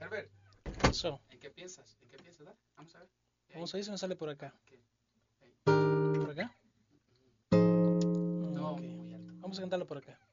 Herbert, ¿Qué pasó? ¿en qué piensas? ¿En qué piensas? Dale, vamos a ver. Vamos a ver si me sale por acá. ¿Qué? ¿Por acá? No, Ok. muy alto. Vamos a cantarlo por acá.